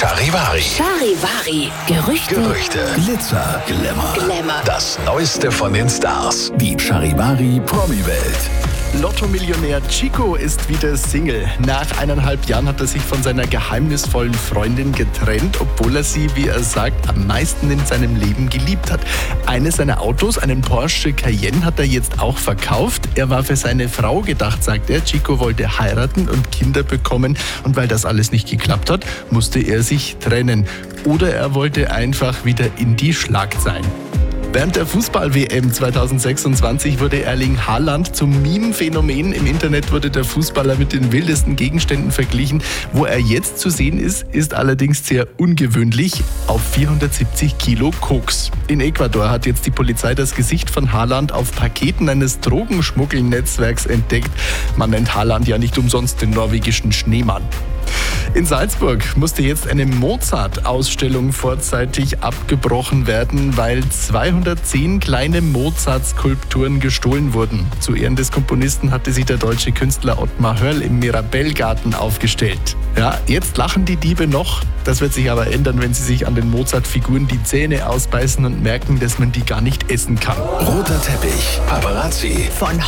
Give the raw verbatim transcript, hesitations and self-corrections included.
Charivari. Charivari. Gerüchte. Gerüchte. Glitzer, Glamour. Glamour. Das Neueste von den Stars. Die Charivari Promi-Welt. Lotto-Millionär Chico ist wieder Single. Nach eineinhalb Jahren hat er sich von seiner geheimnisvollen Freundin getrennt, obwohl er sie, wie er sagt, am meisten in seinem Leben geliebt hat. Eines seiner Autos, einen Porsche Cayenne, hat er jetzt auch verkauft. Er war für seine Frau gedacht, sagt er. Chico wollte heiraten und Kinder bekommen. Und weil das alles nicht geklappt hat, musste er sich trennen. Oder er wollte einfach wieder in die Schlagzeilen. Während der Fußball-W M zweitausendsechsundzwanzig wurde Erling Haaland zum Meme-Phänomen. Im Internet wurde der Fußballer mit den wildesten Gegenständen verglichen. Wo er jetzt zu sehen ist, ist allerdings sehr ungewöhnlich, auf vierhundertsiebzig Kilo Koks. In Ecuador hat jetzt die Polizei das Gesicht von Haaland auf Paketen eines Drogenschmuggelnetzwerks entdeckt. Man nennt Haaland ja nicht umsonst den norwegischen Schneemann. In Salzburg musste jetzt eine Mozart-Ausstellung vorzeitig abgebrochen werden, weil zweihundertzehn kleine Mozart-Skulpturen gestohlen wurden. Zu Ehren des Komponisten hatte sich der deutsche Künstler Ottmar Hörl im Mirabellgarten aufgestellt. Ja, jetzt lachen die Diebe noch. Das wird sich aber ändern, wenn sie sich an den Mozart-Figuren die Zähne ausbeißen und merken, dass man die gar nicht essen kann. Roter Teppich. Paparazzi. Von